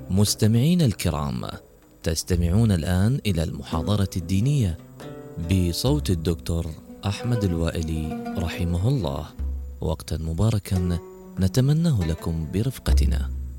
مستمعين الكرام، تستمعون الآن إلى المحاضرة الدينية بصوت الدكتور أحمد الوائلي رحمه الله. وقتا مباركا نتمناه لكم برفقتنا.